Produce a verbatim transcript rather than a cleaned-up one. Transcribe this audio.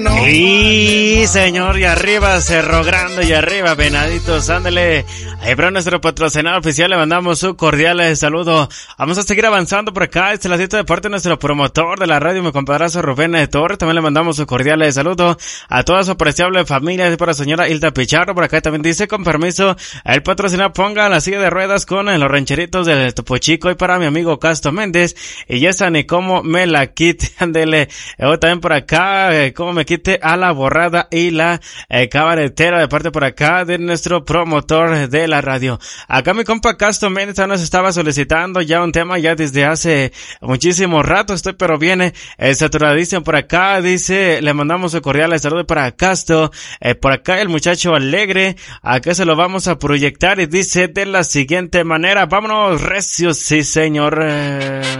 Sí, señor, y arriba Cerro Grande, y arriba Venaditos, ándale. Ahí para nuestro patrocinador oficial le mandamos un cordial saludo. Vamos a seguir avanzando por acá, este es la cita de parte de nuestro promotor de la radio, mi compadrazo Rubén Torres. También le mandamos un cordial saludo a toda su apreciable familia, y para la señora Hilda Picharro. Por acá también dice, con permiso, el patrocinador ponga la silla de ruedas con los rancheritos del Topo Chico, y para mi amigo Casto Méndez, y ya está ni cómo me la quite, ándele. Yo también por acá, eh, cómo me quite a la borrada y la eh, cabaretera, de parte por acá de nuestro promotor de la radio. Acá mi compa Casto Méndez nos estaba solicitando ya un tema ya desde hace muchísimo rato, estoy pero viene eh, saturadísimo por acá, dice, le mandamos un cordial saludo para Casto, eh, por acá el muchacho alegre, acá se lo vamos a proyectar y dice de la siguiente manera, vámonos recios, sí señor.